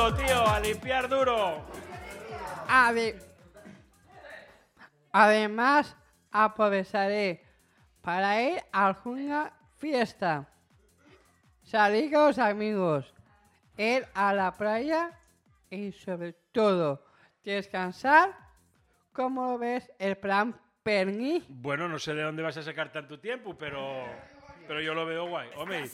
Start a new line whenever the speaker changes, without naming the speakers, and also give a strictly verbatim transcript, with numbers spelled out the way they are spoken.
duro, tío, a limpiar duro.
Ade- Además, aprovecharé para ir a alguna fiesta, salir con los amigos, ir a la playa y sobre todo descansar. ¿Cómo lo ves el plan Perni?
Bueno, no sé de dónde vas a sacar tanto tiempo, pero, pero yo lo veo guay. Hombre,